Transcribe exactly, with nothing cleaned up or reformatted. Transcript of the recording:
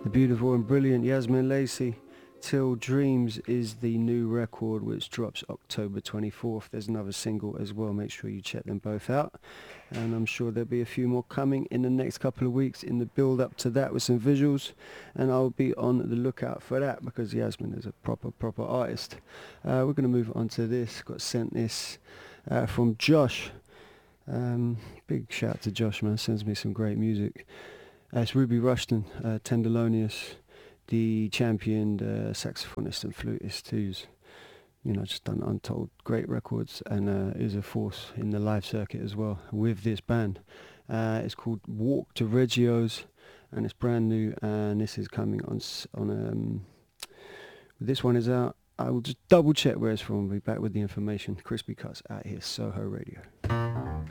The beautiful and brilliant Yasmin Lacey. Till Dreams is the new record, which drops October twenty-fourth. There's another single as well. Make sure you check them both out. And I'm sure there'll be a few more coming in the next couple of weeks in the build up to that with some visuals. And I'll be on the lookout for that because Yasmin is a proper, proper artist. Uh, we're going to move on to this. Got sent this uh, from Josh. Um, big shout out to Josh, man. Sends me some great music. Uh, it's Ruby Rushton, uh, Tenderlonious, the championed uh, saxophonist and flutist who's, you know, just done untold great records and uh, is a force in the live circuit as well with this band. Uh, it's called Walk to Reggio's and it's brand new and this is coming on, on um, this one is out. I will just double check where it's from. I'll be back with the information. Crispy Cuts out here, Soho Radio.